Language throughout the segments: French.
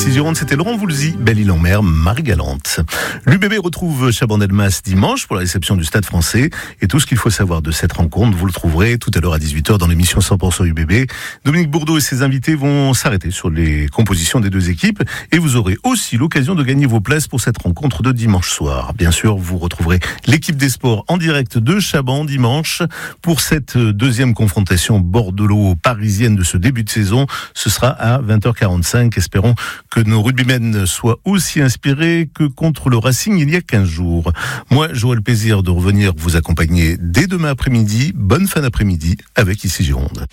Ici Gironde, c'était Laurent Voulzy, Belle-Île-en-Mer, Marie-Galante. L'UBB retrouve Chabandelmas dimanche pour la réception du Stade français. Et tout ce qu'il faut savoir de cette rencontre, vous le trouverez tout à l'heure à 18h dans l'émission 100% UBB. Dominique Bourdeau et ses invités vont s'arrêter sur les compositions des deux équipes. Et vous aurez aussi l'occasion de gagner vos places pour cette rencontre de dimanche soir. Bien sûr, vous retrouverez l'équipe des sports en direct de Chaban dimanche pour cette deuxième confrontation bordeaux-parisienne de ce début de saison. Ce sera à 20h45. Espérons que nos rugbymen soient aussi inspirés que contre le Racing il y a 15 jours. Moi, j'aurai le plaisir de revenir vous accompagner dès demain après-midi. Bonne fin d'après-midi avec Ici Gironde.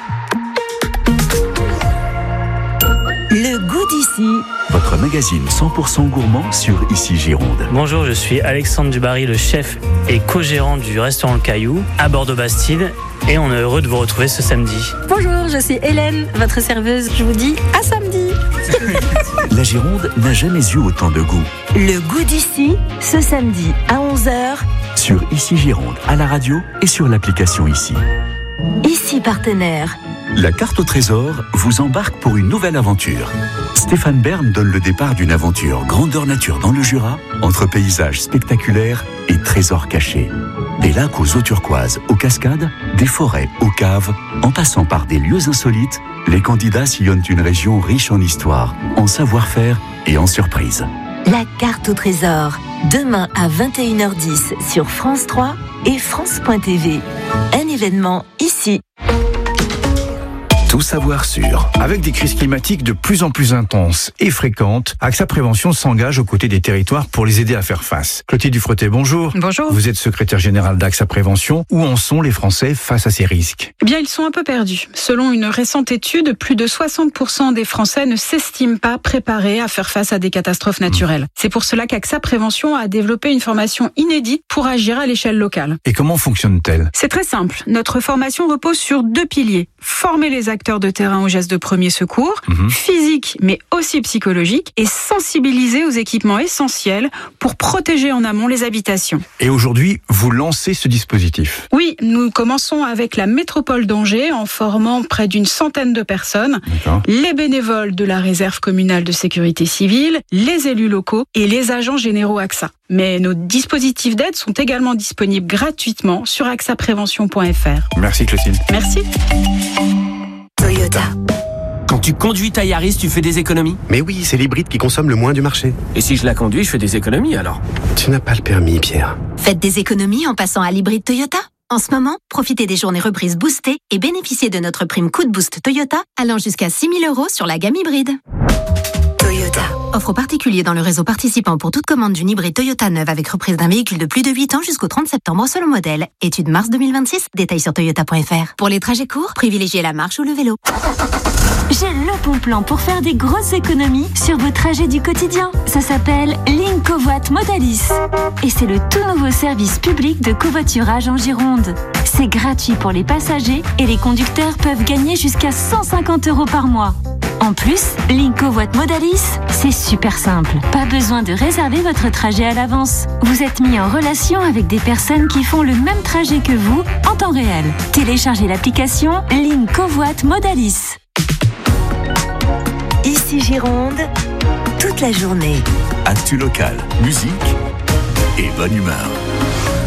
Le goût d'ici. Votre magazine 100% gourmand sur Ici Gironde. Bonjour, je suis Alexandre Dubarry, le chef et co-gérant du restaurant Le Caillou à Bordeaux-Bastide. Et on est heureux de vous retrouver ce samedi. Bonjour, je suis Hélène, votre serveuse. Je vous dis à samedi. La Gironde n'a jamais eu autant de goût. Le goût d'ici, ce samedi à 11h. Sur Ici Gironde, à la radio et sur l'application Ici. Ici partenaire. La carte au trésor vous embarque pour une nouvelle aventure. Stéphane Bern donne le départ d'une aventure grandeur nature dans le Jura, entre paysages spectaculaires et trésors cachés. Des lacs aux eaux turquoises, aux cascades, des forêts aux caves, en passant par des lieux insolites, les candidats sillonnent une région riche en histoire, en savoir-faire et en surprises. La carte au trésor, demain à 21h10 sur France 3 et France.tv. Un événement ici. Tout savoir sur. Avec des crises climatiques de plus en plus intenses et fréquentes, AXA Prévention s'engage aux côtés des territoires pour les aider à faire face. Clotilde Dufretet, bonjour. Bonjour. Vous êtes secrétaire générale d'AXA Prévention. Où en sont les Français face à ces risques ? Eh bien, ils sont un peu perdus. Selon une récente étude, plus de 60% des Français ne s'estiment pas préparés à faire face à des catastrophes naturelles. C'est pour cela qu'AXA Prévention a développé une formation inédite pour agir à l'échelle locale. Et comment fonctionne-t-elle ? C'est très simple. Notre formation repose sur 2 piliers. Former les acteurs de terrain aux gestes de premier secours, physique mais aussi psychologique, et sensibiliser aux équipements essentiels pour protéger en amont les habitations. Et aujourd'hui, vous lancez ce dispositif ? Oui, nous commençons avec la métropole d'Angers en formant près d'une centaine de personnes, les bénévoles de la réserve communale de sécurité civile, les élus locaux et les agents généraux AXA. Mais nos dispositifs d'aide sont également disponibles gratuitement sur axaprévention.fr. Merci Clotilde. Merci. Toyota. Quand tu conduis ta Yaris, tu fais des économies ? Mais oui, c'est l'hybride qui consomme le moins du marché. Et si je la conduis, je fais des économies alors ? Tu n'as pas le permis, Pierre. Faites des économies en passant à l'hybride Toyota. En ce moment, profitez des journées reprises boostées et bénéficiez de notre prime coup de boost Toyota allant jusqu'à 6 000 € sur la gamme hybride. Toyota. Offre aux particuliers dans le réseau participant pour toute commande d'une hybride Toyota neuve avec reprise d'un véhicule de plus de 8 ans jusqu'au 30 septembre selon modèle. Étude mars 2026, détails sur toyota.fr. Pour les trajets courts, privilégiez la marche ou le vélo. J'ai le bon plan pour faire des grosses économies sur vos trajets du quotidien. Ça s'appelle Link Covoit Modalis. Et c'est le tout nouveau service public de covoiturage en Gironde. C'est gratuit pour les passagers et les conducteurs peuvent gagner jusqu'à 150 € par mois. En plus, Link Covoit Modalis, c'est super simple. Pas besoin de réserver votre trajet à l'avance. Vous êtes mis en relation avec des personnes qui font le même trajet que vous en temps réel. Téléchargez l'application Link Covoit Modalis. Ici Gironde, toute la journée. Actu local, musique et bonne humeur.